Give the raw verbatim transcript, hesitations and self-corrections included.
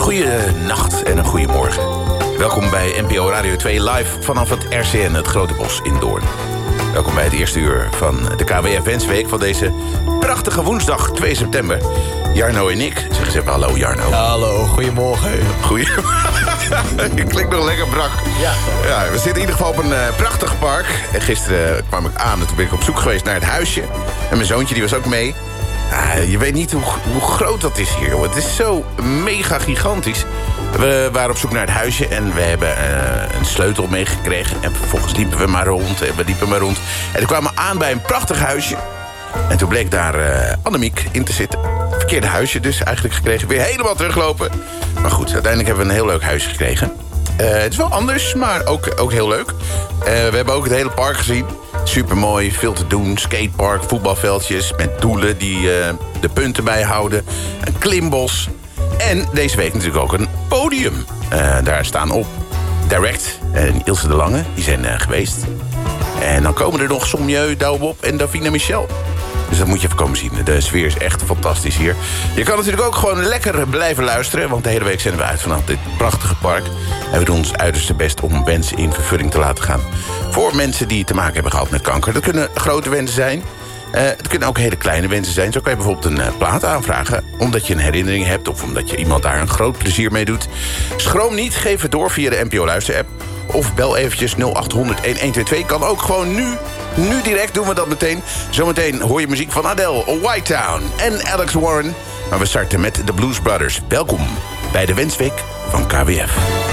goede nacht en een goede morgen. Welkom bij N P O Radio twee live vanaf het R C N, het Grote Bos in Doorn. Welkom bij het eerste uur van de K W F Wensweek van deze prachtige woensdag twee september. Jarno en ik, zeg eens even hallo Jarno. Hallo, goedemorgen. Goeie. Je klinkt nog lekker brak. Ja. Ja, we zitten in ieder geval op een uh, prachtig park. En gisteren kwam ik aan en toen ben ik op zoek geweest naar het huisje. En mijn zoontje die was ook mee. Uh, je weet niet hoe, hoe groot dat is hier, joh. Het is zo mega gigantisch. We waren op zoek naar het huisje en we hebben uh, een sleutel meegekregen. En vervolgens liepen we maar rond en we liepen maar rond. En we kwamen aan bij een prachtig huisje. En toen bleek daar uh, Annemiek in te zitten. Verkeerde huisje dus eigenlijk gekregen. Weer helemaal teruglopen. Maar goed, uiteindelijk hebben we een heel leuk huisje gekregen. Uh, het is wel anders, maar ook, ook heel leuk. Uh, we hebben ook het hele park gezien. Supermooi, veel te doen. Skatepark, voetbalveldjes met doelen die uh, de punten bijhouden. Een klimbos. En deze week natuurlijk ook een podium. Uh, daar staan op Direct en Ilse de Lange. Die zijn uh, geweest. En dan komen er nog Sommieu, Douwbob en Davina Michel. Dus dat moet je even komen zien. De sfeer is echt fantastisch hier. Je kan natuurlijk ook gewoon lekker blijven luisteren. Want de hele week zenden we uit vanaf dit prachtige park. En we doen ons uiterste best om wensen in vervulling te laten gaan. Voor mensen die te maken hebben gehad met kanker. Dat kunnen grote wensen zijn. Uh, het kunnen ook hele kleine wensen zijn. Zo kan je bijvoorbeeld een uh, plaat aanvragen. Omdat je een herinnering hebt of omdat je iemand daar een groot plezier mee doet. Schroom niet, geef het door via de N P O Luister-app. Of bel eventjes nul acht honderd een een twee twee. Kan ook gewoon nu. Nu direct doen we dat meteen. Zometeen hoor je muziek van Adele, White Town en Alex Warren. Maar we starten met de Blues Brothers. Welkom bij de Wensweek van K W F.